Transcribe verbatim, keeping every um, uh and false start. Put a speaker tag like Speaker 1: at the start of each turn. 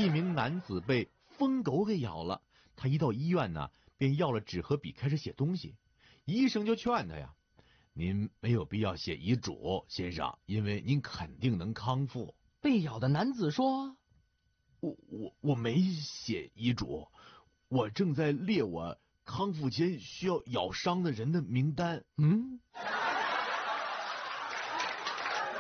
Speaker 1: 一名男子被疯狗给咬了，他一到医院呢，便要了纸和笔开始写东西。医生就劝他呀：“您没有必要写遗嘱，先生，因为您肯定能康复。”
Speaker 2: 被咬的男子说：“
Speaker 1: 我我我没写遗嘱，我正在列我康复前需要咬伤的人的名单。”
Speaker 2: 嗯。